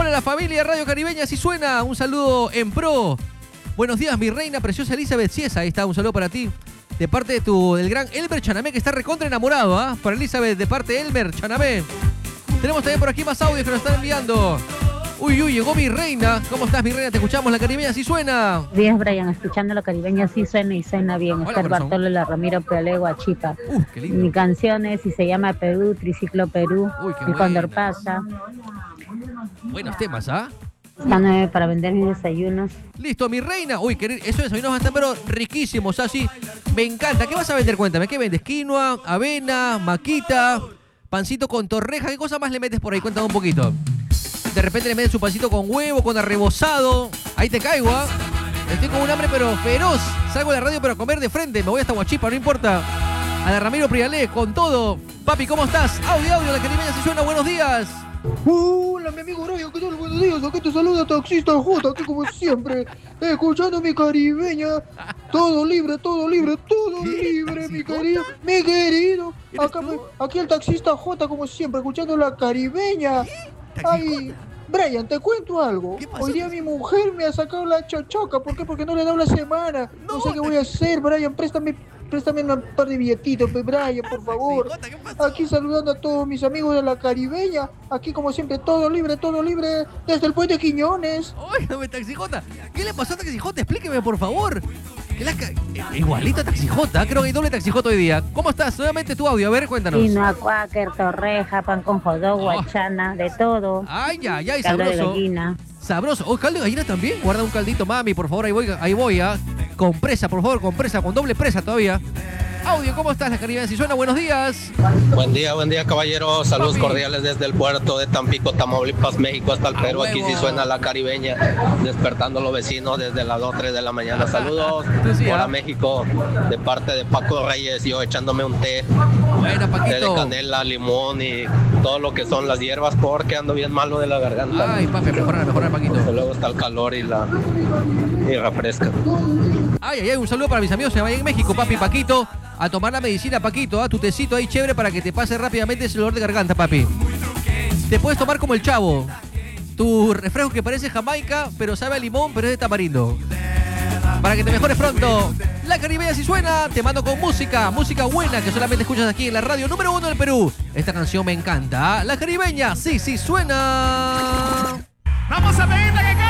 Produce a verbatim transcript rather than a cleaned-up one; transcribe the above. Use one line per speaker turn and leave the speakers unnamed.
Hola, la familia Radio Caribeña, si suena. Un saludo en pro. Buenos días, mi reina preciosa Elizabeth Ciesa. Ahí está, un saludo para ti. De parte de tu, del gran Elmer Chanamé, que está recontra enamorado, ¿ah? ¿eh? Para Elizabeth, de parte de Elmer Chanamé. Tenemos también por aquí más audios que nos están enviando. Uy, uy, llegó mi reina. ¿Cómo estás, mi reina? Te escuchamos, la Caribeña si suena.
Buenos días, Brian. Escuchando la Caribeña sí suena y suena bien.
Hola,
Esther
corazón.
Bartolo, la Ramiro Prealego, Achipa.
Uh, qué lindo.
Mi canción es y se llama Perú, Triciclo Perú.
Uy, qué
El Cóndor
buena.
pasa.
Buenos temas, ¿ah?
Están nueve para vender mis desayunos.
Listo, mi reina. Uy, qué, esos desayunos están pero riquísimos, así. Me encanta. ¿Qué vas a vender? Cuéntame. ¿Qué vendes? Quinoa, avena, maquita, pancito con torreja. ¿Qué cosa más le metes por ahí? Cuéntame un poquito. De repente le metes su pancito con huevo, con arrebozado. Ahí te caigo, ¿ah? Estoy con un hambre pero feroz. Salgo de la radio pero a comer de frente. Me voy hasta Huachipa, no importa. A la Ramiro Prialé, con todo. Papi, ¿cómo estás? Audio, audio, la Caribeña si suena. Buenos días.
Hola, mi amigo Brian, ¿qué tal? Buenos días, aquí te saluda Taxista J, aquí como siempre, escuchando mi Caribeña, todo libre, todo libre, todo libre, mi querido, mi querido, acá, me- aquí el Taxista J como siempre, escuchando la Caribeña. Ay, Brian, te cuento algo,
¿Qué pasó?
hoy día mi mujer me ha sacado la chochoca, ¿por qué? Porque no le he dado la semana, no,
No,
sé qué voy a hacer, Brian, préstame, préstame un par de billetitos, pe, Brian, por favor.
Taxijota, ¿qué pasó?
Aquí saludando a todos mis amigos de la Caribeña. Aquí como siempre, todo libre, todo libre. Desde el puente Quiñones.
Óigame, Taxijota. ¿Qué le pasó a Taxijota? Explíqueme, por favor. ¿Qué la ca- eh, Igualito a Taxijota. Creo que hay doble Taxijota hoy día. ¿Cómo estás? Nuevamente tu audio. A ver, cuéntanos.
Quinoa, cuáquer, torreja, pan con jodó, guachana, de todo.
Ay, ay, ay,
Caldo de
sabroso.
gallina.
Sabroso. Oh, caldo de gallina también. Guarda un caldito, mami, por favor. Ahí voy, ahí voy, ¿ah? Con presa, por favor, con presa, con doble presa todavía. Audio, ¿cómo estás, la Caribeña? Si suena, buenos días.
Buen día, buen día, caballeros. Saludos
Papi.
cordiales desde el puerto de Tampico, Tamaulipas, México, hasta el
A
Perú. Aquí
huevo.
sí suena la Caribeña, despertando a los vecinos desde las dos, tres de la mañana. Saludos.
Tú sí,
Hola,
¿ah?
México, de parte de Paco Reyes, yo echándome un té,
Buena,
té de
Paquito.
canela, limón y todo lo que son las hierbas, porque ando bien malo de la garganta.
Ay, papi, mejorar, mejorar, Paquito.
Desde luego está el calor y la y refresca.
Ay, ay, ay, un saludo para mis amigos que vayan en México, papi, Paquito. A tomar la medicina, Paquito, ¿ah? Tu tecito ahí chévere para que te pase rápidamente ese dolor de garganta, papi. Te puedes tomar como el chavo. Tu refresco que parece Jamaica, pero sabe a limón, pero es de tamarindo. Para que te mejores pronto. La Caribeña si suena, te mando con música, música buena que solamente escuchas aquí en la radio número uno del Perú. Esta canción me encanta. ¿Ah? La Caribeña, sí, sí suena.
Vamos a pedirle que